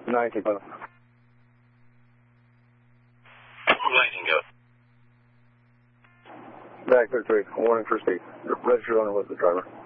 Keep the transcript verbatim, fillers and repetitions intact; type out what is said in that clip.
nineteen, go. nineteen, go. Back thirty-three, warning for speed. Registered owner was the driver.